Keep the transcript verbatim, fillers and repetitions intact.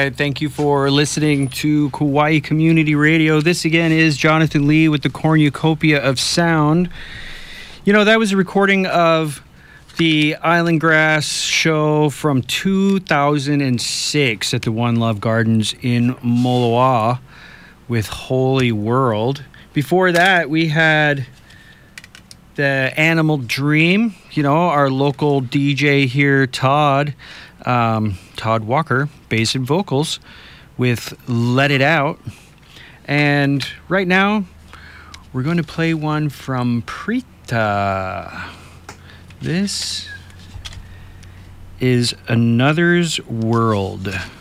right. Thank you for listening to Kauai Community Radio. This again is Jonathan Lee with the Cornucopia of Sound. You know, that was a recording of the Island Grass show from two thousand six at the One Love Gardens in Moloa with Holy World. Before that, we had the Animal Dream, you know, our local D J here, Todd, um, Todd Walker, bass and vocals, with Let It Out. And right now, we're going to play one from Prita. This is Another's World.